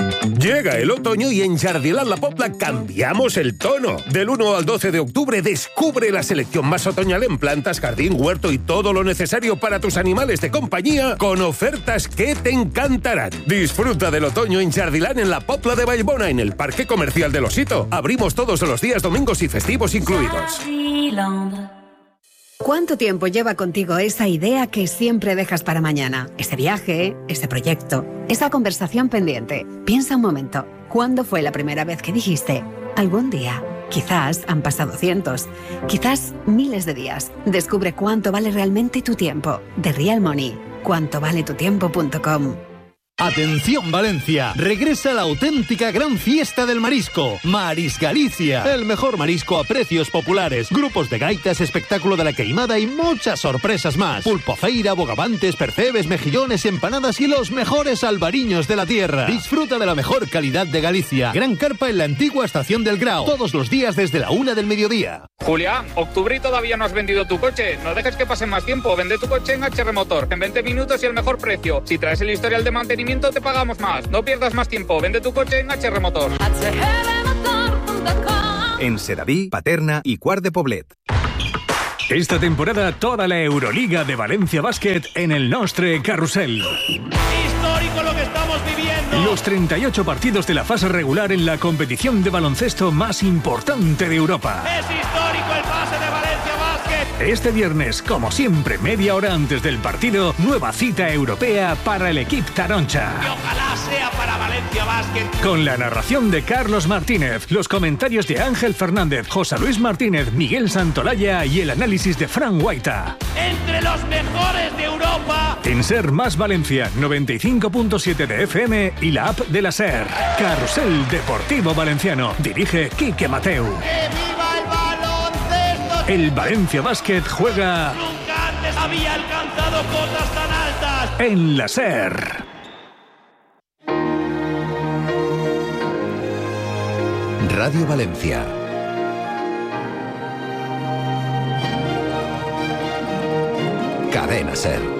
Llega el otoño y en Jardiland La Popla cambiamos el tono. Del 1 al 12 de octubre descubre la selección más otoñal en plantas, jardín, huerto y todo lo necesario para tus animales de compañía con ofertas que te encantarán. Disfruta del otoño en Jardiland en La Popla de Vallbona, en el Parque Comercial del Osito. Abrimos todos los días domingos y festivos incluidos. ¿Cuánto tiempo lleva contigo esa idea que siempre dejas para mañana? Ese viaje, ese proyecto, esa conversación pendiente. Piensa un momento, ¿cuándo fue la primera vez que dijiste algún día? Quizás han pasado cientos, quizás miles de días. Descubre cuánto vale realmente tu tiempo. The Real Money. cuantovaletutiempo.com. Atención Valencia, regresa la auténtica gran fiesta del marisco, Maris Galicia, el mejor marisco a precios populares, grupos de gaitas, espectáculo de la queimada y muchas sorpresas más, pulpofeira, bogavantes, percebes, mejillones, empanadas y los mejores albariños de la tierra. Disfruta de la mejor calidad de Galicia, gran carpa en la antigua estación del Grao, todos los días desde la 1 del mediodía. Julián, octubre y todavía no has vendido tu coche, no dejes que pase más tiempo, vende tu coche en HR Motor, en 20 minutos y el mejor precio. Si traes el historial de mantenimiento te pagamos más. No pierdas más tiempo. Vende tu coche en HR Motor. En Sedaví, Paterna y Quart de Poblet. Esta temporada toda la Euroliga de Valencia Basket en el Nostre Carrusel. Histórico lo que estamos viviendo. Los 38 partidos de la fase regular en la competición de baloncesto más importante de Europa. Es histórico el pase de Valencia Basket. Este viernes, como siempre, media hora antes del partido, nueva cita europea para el equipo Taroncha. Y ojalá sea para Valencia Basket. Con la narración de Carlos Martínez, los comentarios de Ángel Fernández, José Luis Martínez, Miguel Santolaya y el análisis de Fran Guaita. Entre los mejores de Europa. En Ser Más Valencia, 95.7 de FM y la app de la Ser. Carrusel Deportivo Valenciano. Dirige Quique Mateu. ¡Que viva el baloncesto! El Valencia Basket juega... Nunca antes había alcanzado cotas tan altas. En la Ser. Radio Valencia. Cadena Ser.